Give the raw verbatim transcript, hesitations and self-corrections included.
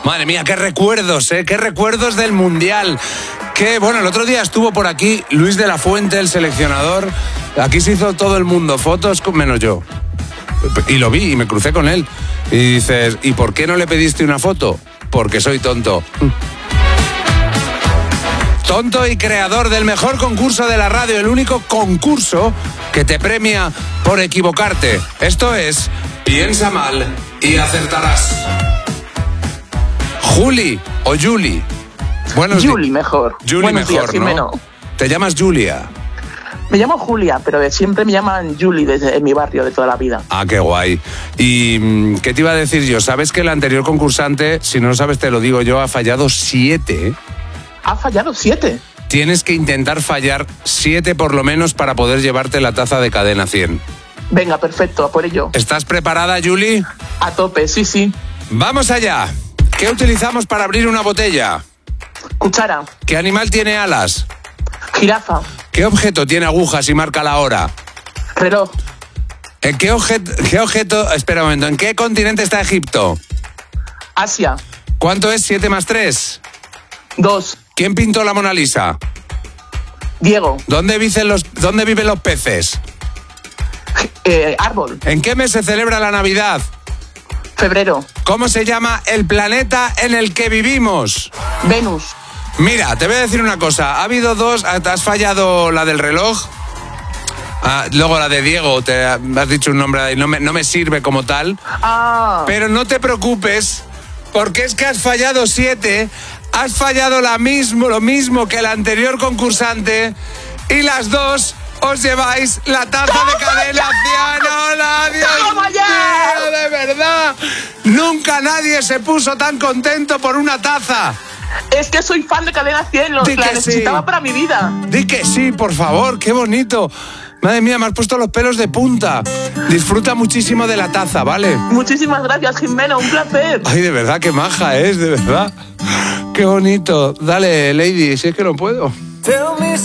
Madre mía, qué recuerdos, ¿eh? Qué recuerdos del Mundial. Que, bueno, el otro día estuvo por aquí Luis de la Fuente, el seleccionador. Aquí se hizo todo el mundo fotos, menos yo. Y lo vi y me crucé con él. Y dices, ¿y por qué no le pediste una foto? Porque soy tonto. Tonto y creador del mejor concurso de la radio, el único concurso que te premia por equivocarte. Esto es Piensa Mal y Acertarás. Juli o Juli. Buenos Juli mejor. Juli Buenos mejor, días, ¿no? Te llamas Julia. Me llamo Julia, pero de siempre me llaman Juli desde en mi barrio de toda la vida. Ah, qué guay. ¿Y qué te iba a decir yo? ¿Sabes que el anterior concursante, si no lo sabes te lo digo yo, ha fallado siete? ¿Ha fallado siete? Tienes que intentar fallar siete por lo menos para poder llevarte la taza de Cadena cien. Venga, perfecto, a por ello. ¿Estás preparada, Juli? A tope, sí, sí. ¡Vamos allá! ¿Qué utilizamos para abrir una botella? Cuchara. ¿Qué animal tiene alas? Jirafa. ¿Qué objeto tiene agujas y marca la hora? Reloj. ¿En qué objeto, qué objeto... Espera un momento. ¿En qué continente está Egipto? Asia. ¿Cuánto es siete más tres? Dos. ¿Quién pintó la Mona Lisa? Diego. ¿Dónde viven los, dónde viven los peces? Eh, árbol. ¿En qué mes se celebra la Navidad? Febrero. ¿Cómo se llama el planeta en el que vivimos? Venus. Mira, te voy a decir una cosa. Ha habido dos... ¿Has fallado la del reloj? Ah, luego la de Diego, te has dicho un nombre y no me, no me sirve como tal. Ah. Pero no te preocupes, porque es que has fallado siete, has fallado la mismo, lo mismo que el anterior concursante y las dos os lleváis la taza de Cadena cien. ¡Hola, Dios mío, de verdad! Nunca nadie se puso tan contento por una taza. Es que soy fan de Cadena cien, lo, la necesitaba sí. para mi vida. Di que sí, por favor, qué bonito. Madre mía, me has puesto los pelos de punta. Disfruta muchísimo de la taza, ¿vale? Muchísimas gracias, Jimeno, un placer. Ay, de verdad, qué maja es, de verdad. Qué bonito. Dale, Lady, si es que no puedo.